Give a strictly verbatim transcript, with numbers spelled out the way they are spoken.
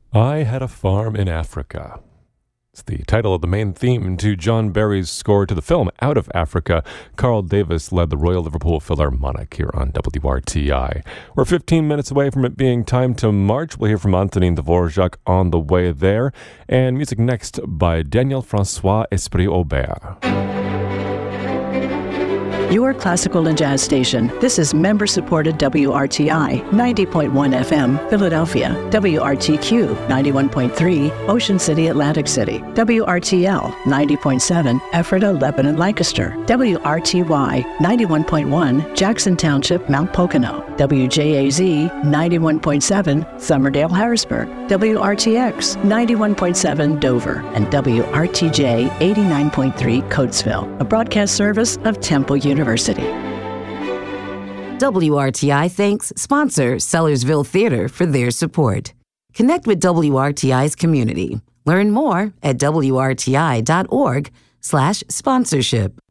I Had a Farm in Africa. It's the title of the main theme to John Barry's score to the film Out of Africa. Carl Davis led the Royal Liverpool Philharmonic here on W R T I. We're fifteen minutes away from it being time to march. We'll hear from Antonin Dvorak on the way there. And music next by Daniel Francois Esprit Aubert. Your classical and jazz station. This is member-supported W R T I, ninety point one F M, Philadelphia. W R T Q, ninety-one point three, Ocean City, Atlantic City. W R T L, ninety point seven, Ephrata, Lebanon, Lancaster. W R T Y, ninety-one point one, Jackson Township, Mount Pocono. W J A Z, ninety-one point seven, Somerdale, Harrisburg. W R T X, ninety-one point seven, Dover. And W R T J, eighty-nine point three, Coatesville. A broadcast service of Temple University. University. W R T I thanks sponsor Sellersville Theater for their support. Connect with W R T I's community. Learn more at W R T I dot org slash sponsorship.